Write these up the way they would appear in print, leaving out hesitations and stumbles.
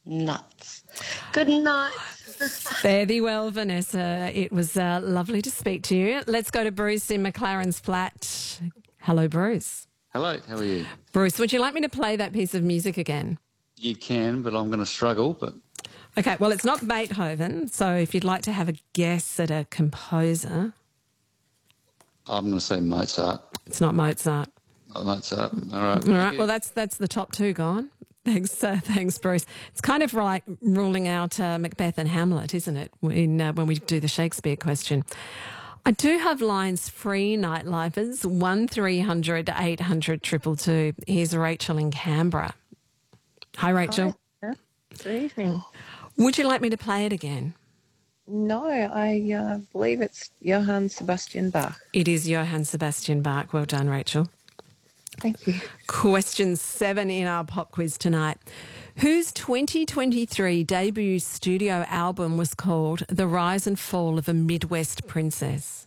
Nuts. Good night. Fare thee well, Vanessa. It was lovely to speak to you. Let's go to Bruce in McLaren's flat. Hello, Bruce. Hello, how are you? Bruce, would you like me to play that piece of music again? You can, but I'm going to struggle. But Okay, well, it's not Beethoven, so if you'd like to have a guess at a composer. I'm going to say Mozart. It's not Mozart. Oh, Mozart. All right. All right, well, that's the top two gone. Thanks, Bruce. It's kind of like ruling out Macbeth and Hamlet, isn't it, when we do the Shakespeare question. I do have lines free, Nightlifers, 1300 800 222. Here's Rachel in Canberra. Hi, Rachel. Hi. Good evening. Would you like me to play it again? No, I believe it's Johann Sebastian Bach. It is Johann Sebastian Bach. Well done, Rachel. Thank you. Question 7 in our pop quiz tonight. Whose 2023 debut studio album was called The Rise and Fall of a Midwest Princess?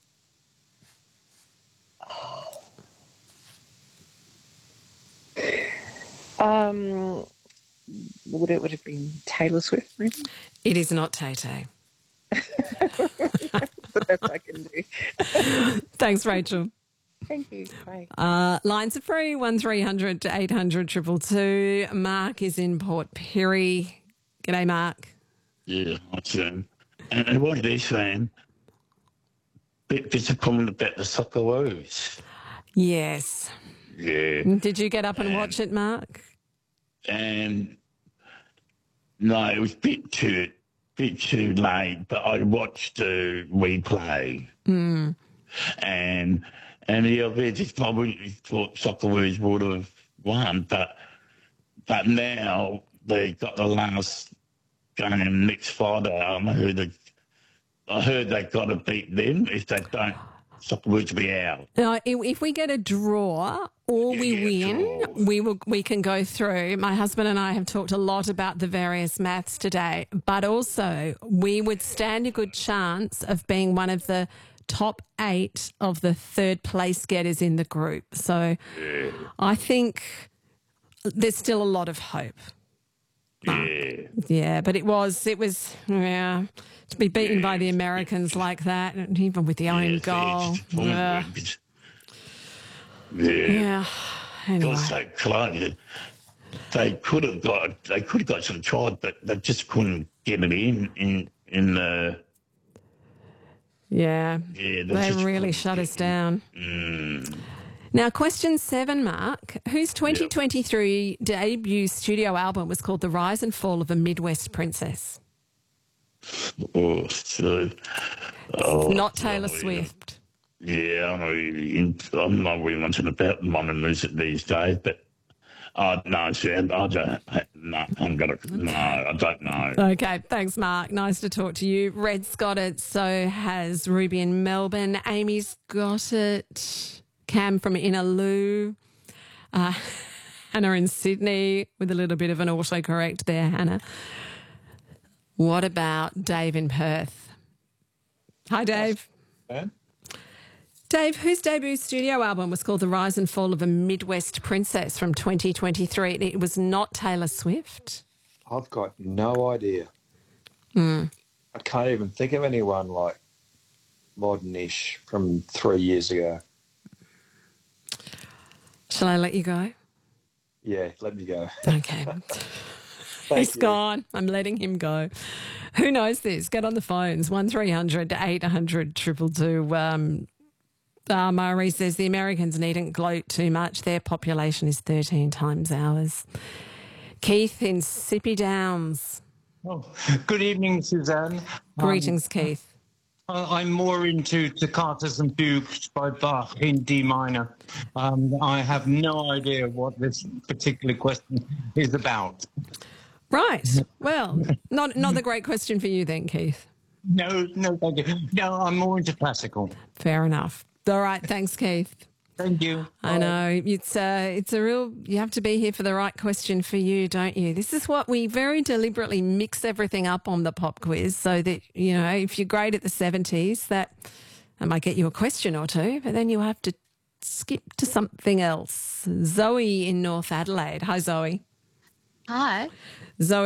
Would it have been Taylor Swift, maybe? It is not Tay-Tay. That's the best I can do. Thanks, Rachel. Thank you. Bye. Lines are free, 1300 800 222. Mark is in Port Pirie. G'day, Mark. Yeah, I can. And what they're saying, bit disappointed about the Socceroos. Yes. Yeah. Did you get up and watch it, Mark? And no, it was a bit too late, but I watched the replay. And yeah, I just probably thought Socceroos would have won, but now they got the last game next Friday. I heard they got to beat them. If they don't, Socceroos will be out. No, if we get a draw or we win, we can go through. My husband and I have talked a lot about the various maths today, but also we would stand a good chance of being one of the top 8 of the third place getters in the group. So I think there's still a lot of hope. Yeah, but it was to be beaten by the Americans like that, and even with the own goal. Yeah. Anyway. Got so close. They could have got some tries, but they just couldn't get it in the. Yeah. They really shut us down. Now, question 7, Mark. Whose 2023 debut studio album was called The Rise and Fall of a Midwest Princess? It's not Taylor Swift. Yeah, I'm not really much about modern music these days, but I don't know. Okay, thanks, Mark. Nice to talk to you. Red's got it, so has Ruby in Melbourne. Amy's got it. Cam from Inaloo. Hannah in Sydney with a little bit of an autocorrect there, Hannah. What about Dave in Perth? Hi, Dave. Dave, whose debut studio album was called The Rise and Fall of a Midwest Princess from 2023? It was not Taylor Swift. I've got no idea. I can't even think of anyone like modern-ish from 3 years ago. Shall I let you go? Yeah, let me go. Okay. He's gone. I'm letting him go. Who knows this? Get on the phones, 1300 800 222. Murray says the Americans needn't gloat too much. Their population is 13 times ours. Keith in Sippy Downs. Oh, good evening, Suzanne. Greetings, Keith. I'm more into Toccatas and Fugues by Bach in D minor. I have no idea what this particular question is about. Right. Well, not the great question for you then, Keith. No, thank you. No, I'm more into classical. Fair enough. All right. Thanks, Keith. Thank you. I know. It's a real, you have to be here for the right question for you, don't you? This is what we very deliberately mix everything up on the pop quiz so that, if you're great at the 70s, that might get you a question or two, but then you have to skip to something else. Zoe in North Adelaide. Hi, Zoe. Hi. Zoe.